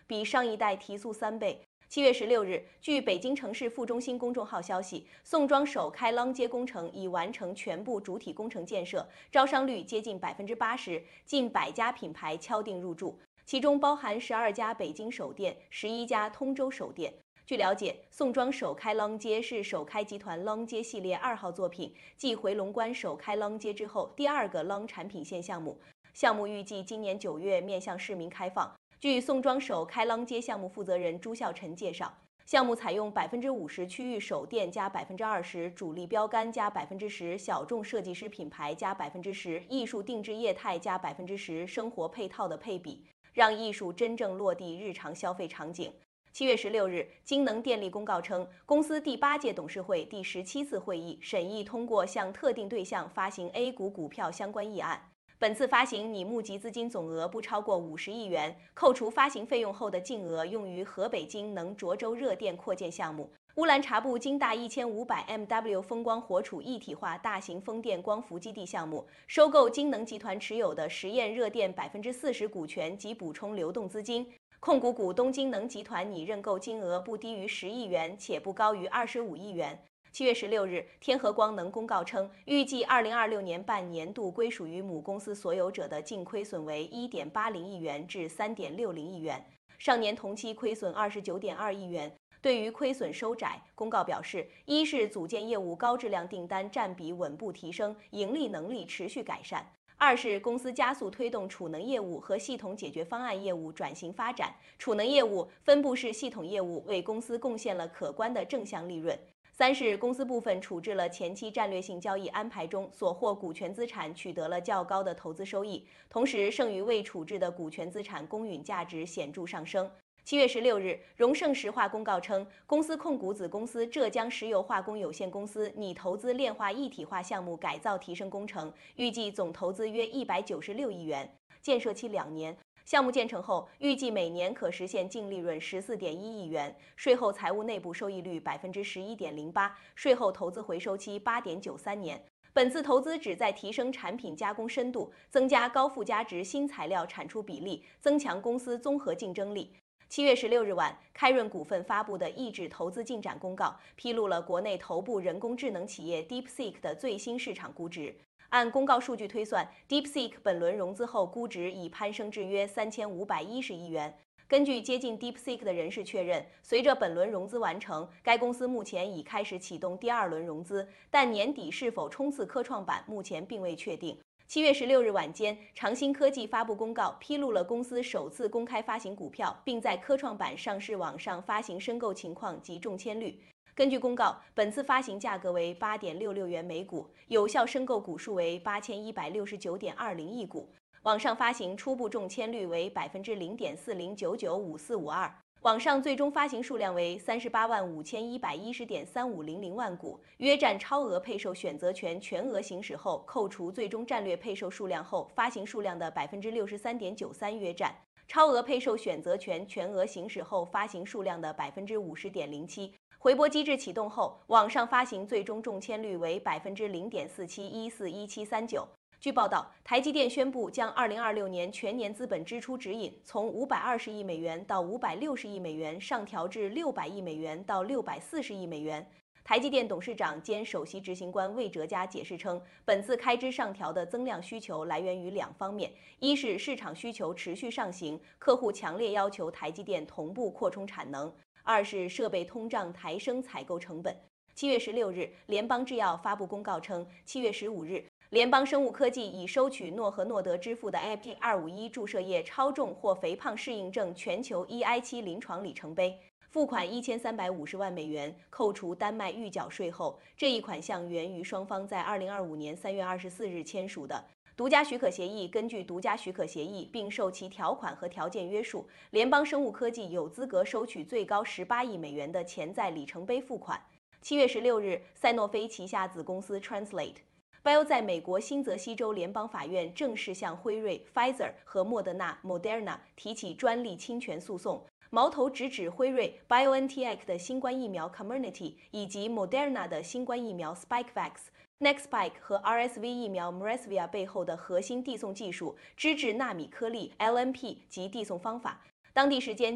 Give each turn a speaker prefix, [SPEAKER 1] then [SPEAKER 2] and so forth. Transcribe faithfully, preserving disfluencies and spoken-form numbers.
[SPEAKER 1] 比上一代提速三倍。七月十六日，据北京城市副中心公众号消息，宋庄首开啷街工程已完成全部主体工程建设，招商率接近百分之八十，近百家品牌敲定入驻，其中包含十二家北京首店、十一家通州首店。据了解，宋庄首开啷街是首开集团啷街系列二号作品，继回龙观首开啷街之后第二个啷产品线项目。项目预计今年九月面向市民开放。据宋庄首开啷街项目负责人朱孝臣介绍，项目采用百分之五十区域首店加百分之二十主力标杆加百分之十小众设计师品牌加百分之十艺术定制业态加百分之十生活配套的配比，让艺术真正落地日常消费场景。七月十六日，京能电力公告称，公司第八届董事会第十七次会议审议通过向特定对象发行 A 股股票相关议案。本次发行拟募集资金总额不超过五十亿元，扣除发行费用后的净额用于河北京能涿州热电扩建项目、乌兰察布京大一千五百千瓦风光活储一体化大型风电光伏基地项目，收购京能集团持有的实验热电百分之四十股权及补充流动资金。控股股东京能集团拟认购金额不低于十亿元，且不高于二十五亿元。七月十六日，天合光能公告称，预计二零二六年半年度归属于母公司所有者的净亏损为一点八零亿元至三点六零亿元，上年同期亏损二十九点二亿元。对于亏损收窄，公告表示，一是组件业务高质量订单占比稳步提升，盈利能力持续改善。二是公司加速推动储能业务和系统解决方案业务转型发展，储能业务、分布式系统业务为公司贡献了可观的正向利润。三是公司部分处置了前期战略性交易安排中所获股权资产取得了较高的投资收益，同时剩余未处置的股权资产公允价值显著上升。七月十六日，荣盛石化公告称，公司控股子公司浙江石油化工有限公司拟投资炼化一体化项目改造提升工程，预计总投资约一百九十六亿元，建设期两年。项目建成后，预计每年可实现净利润十四点一亿元，税后财务内部收益率百分之十一点零八，税后投资回收期八点九三年。本次投资旨在提升产品加工深度，增加高附加值新材料产出比例，增强公司综合竞争力。七月十六日晚，开润股份发布的抑制投资进展公告披露了国内头部人工智能企业 DeepSeek 的最新市场估值。按公告数据推算 ，DeepSeek 本轮融资后估值已攀升至约三千五百一十亿元。根据接近 DeepSeek 的人士确认，随着本轮融资完成，该公司目前已开始启动第二轮融资，但年底是否冲刺科创板目前并未确定。七月十六日晚间，长兴科技发布公告，披露了公司首次公开发行股票，并在科创板上市网上发行申购情况及中签率。根据公告，本次发行价格为八点六六元每股，有效申购股数为八千一百六十九点二零亿股。网上发行初步中签率为百分之零点四零九九五四五二。网上最终发行数量为三十八万五千一百一十点三五零零万股，约占超额配售选择权全额行使后扣除最终战略配售数量后发行数量的百分之六十三点九三，约占超额配售选择权全额行使后发行数量的百分之五十点零七。回拨机制启动后，网上发行最终中签率为百分之零点四七一四一七三九。据报道，台积电宣布将二零二六年全年资本支出指引从五百二十亿美元到五百六十亿美元上调至六百亿美元到六百四十亿美元。台积电董事长兼首席执行官魏哲嘉解释称，本次开支上调的增量需求来源于两方面：一是市场需求持续上行，客户强烈要求台积电同步扩充产能；二是设备通胀抬升采购成本。七月十六日，联邦制药发布公告称，七月十五日，联邦生物科技已收取诺和诺德支付的 A P 二五一注射液超重或肥胖适应症全球 E I 七临床里程碑，付款一千三百五十万美元，扣除丹麦预缴税后，这一款项源于双方在二零二五年三月二十四日签署的独家许可协议。根据独家许可协议，并受其条款和条件约束，联邦生物科技有资格收取最高十八亿美元的潜在里程碑付款。七月十六日，赛诺菲旗下子公司 Translate Bio 在美国新泽西州联邦法院正式向辉瑞、Pfizer 和莫德纳 Moderna 提起专利侵权诉讼，矛头直指辉瑞 BioNTech 的新冠疫苗 Comirnaty 以及 Moderna 的新冠疫苗 Spikevax、Nextspike 和 R S V 疫苗 Mresvia 背后的核心递送技术——脂质纳米颗粒 L N P 及递送方法。当地时间